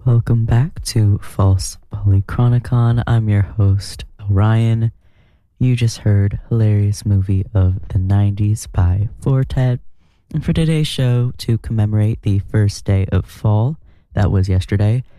Welcome back to False Polychronicon. I'm your host, Orion. You just heard Hilarious Movie of the 90s by Fortet. And for today's show, to commemorate the first day of fall, that was yesterday,